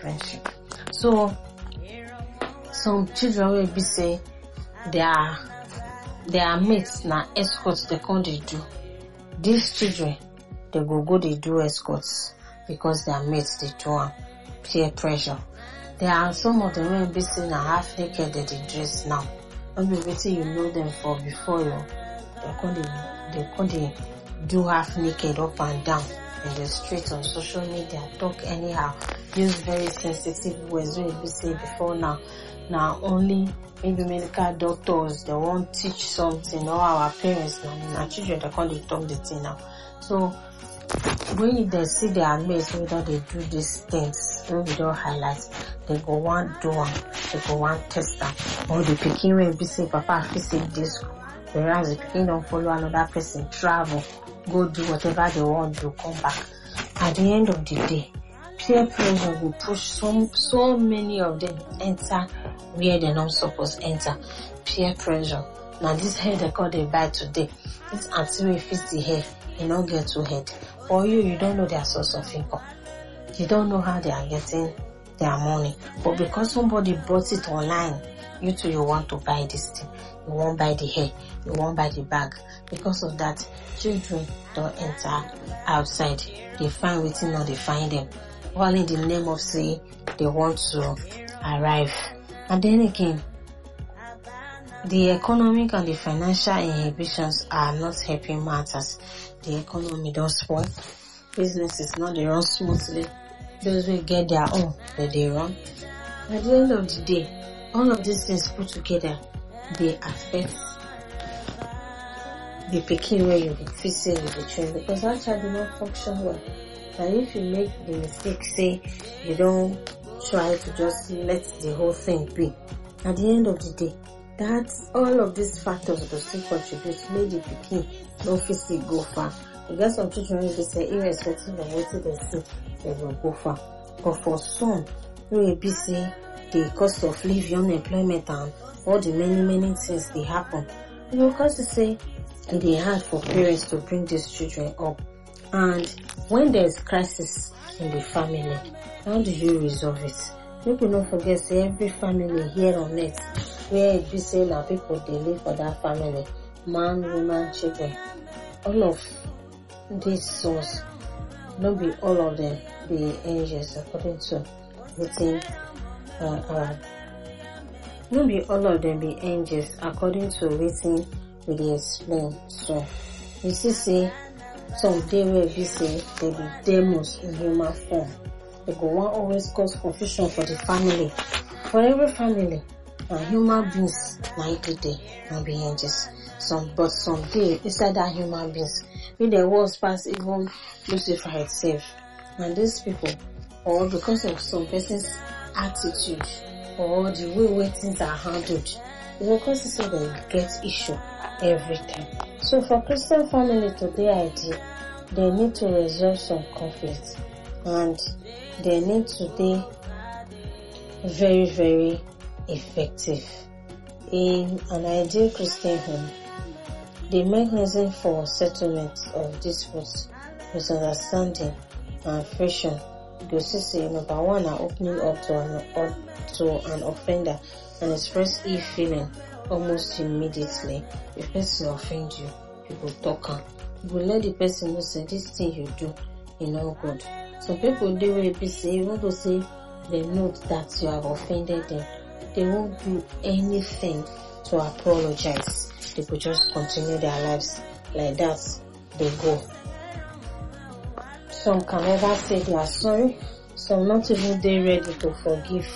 friendship. So some children will be say their mates na escorts they come they do. These children they go they do escorts because their mates they do peer pressure. There are some of them will be seen a half naked that they dress now. Maybe waiting you know them for before you they come do half naked up and down in the streets on social media, talk anyhow, use very sensitive words. When we say before now only maybe medical doctors they won't teach something, or our parents now children they can't talk the thing now. So when they see their mates whether they do these things, when we don't highlight, they go one do one, they go one test them, or the picking will be say papa visit this, whereas the picking don't follow another person, travel, go do whatever they want to come back. At the end of the day, peer pressure will push so many of them enter where they're not supposed to enter. Peer pressure. Now this hair they call they buy today. This until we fix the hair, you don't get to head. For you don't know their source of income. You don't know how they are getting their money. But because somebody bought it online, you too you want to buy this thing. You won't buy the hair. You won't buy the bag. Because of that, children don't enter outside. They find waiting or they find them. All in the name of say they want to arrive. And then again, the economic and the financial inhibitions are not helping matters. The economy don't spoil. Businesses not they run smoothly. Those will get their own, but they run. At the end of the day, all of these things put together, they affect the picking where you be facing with the children, because that child do not function well. And if you make the mistake, say you don't try to just let the whole thing be, at the end of the day, that's all of these factors will still contribute to make the picking no physically go far. You get some children will say irrespective of what they see, they will go far. But for some, you will be say the cost of living, unemployment, and all the many things they happen. You know, because they say they hard for parents to bring these children up. And when there's crisis in the family, how do you resolve it? People don't forget, say every family here on earth, where it be say now people they live for that family, man, woman, children, all of these souls, not be all of them be angels according to within not be all of them be angels according to written we dey explain. So you see say some day where we say they be demons in human form. They go want always cause confusion for the family. For every family, human beings na every day not be angels. But some day inside that human beings, when the world pass even Lucifer itself. And these people, or because of some person's attitude or the way things are handled, because they say they get issue every time. So for Christian family today idea, they need to resolve some conflicts and they need to be very, very effective. In an ideal Christian home, the mechanism for settlement of disputes, misunderstanding, and friction goes to say number one are opening up to an offender and express ill feeling almost immediately. If person offend you, you go talk am. You go let the person know say this thing you do is not good. Some people they will be say even though say they know that you have offended them, they won't do anything to apologize. They could just continue their lives like that. They go. Some can never say they are sorry. Some not even they ready to forgive.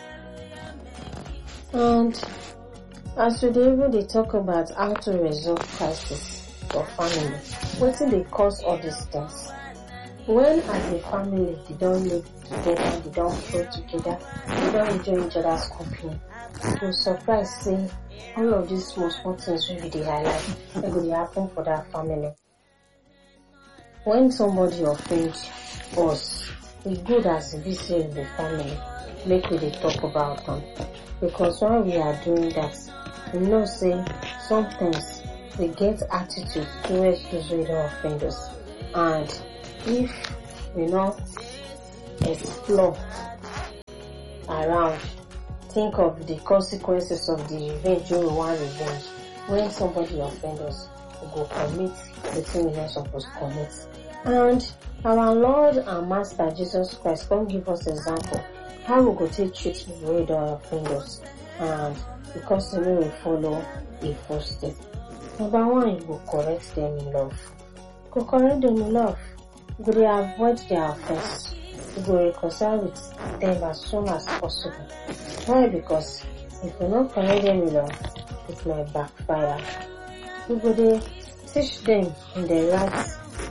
And as we they talk about how to resolve crisis for family, what's the cause of these things? When as a family they don't live together, they don't play together, they don't enjoy each other's company, you're surprised say all of these small things really they highlight they will happen for that family. When somebody offends us, it's good as we say in the family, make we talk about them. Because when we are doing that, we know say sometimes we get attitude towards those who don't offend us. And if we not explore around think of the consequences of the revenge wey we wan revenge. When somebody offend us, we go commit the thing we not supposed to commit. And our Lord and Master Jesus Christ come give us example how we go take treat people wey don offend us, and because we know we follow a first step. Number one, you go correct them in love. You go correct them in love. You go dey avoid their offense. You go reconcile with them as soon as possible. Why? Because if you not correct them in love, it might backfire. You go dey teach them in the right.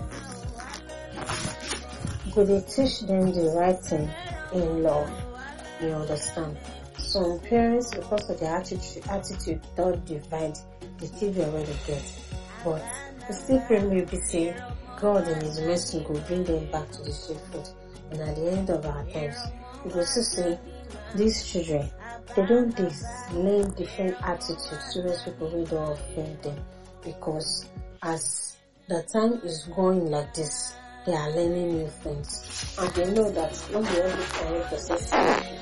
You go dey teach them the right thing in love. You understand? Some parents, because of their attitude don't divide the children where they get. But the still pray maybe say God in His mercy will bring them back to the sheepfold. And at the end of our times, we will still say these children, they don't learn different attitudes towards people who don't offend them. Because as the time is going like this, they are learning new things. And they know that not every time a person sees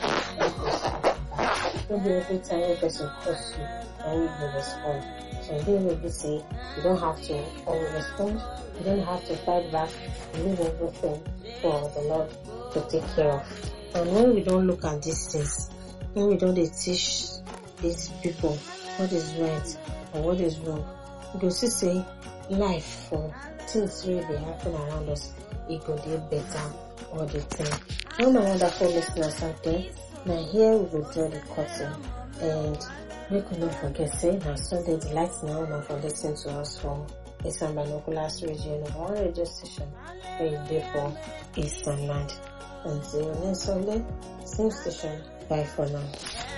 not every time a person calls you and you will respond. So they will say you don't have to always respond, you don't have to fight back, you leave everything for the Lord to take care of. And when we don't look at these things, when we don't teach these people what is right and what is wrong, we go still say life for things really happen around us, it go get better all the time. All my wonderful listeners out there, now here we will draw the curtain, and we could not forget say now Sunday Delight now not for listening to us from Eastern Binoculars Radio, number one radio station where you dey for Eastern Land. Until next Sunday, same station. Bye for now.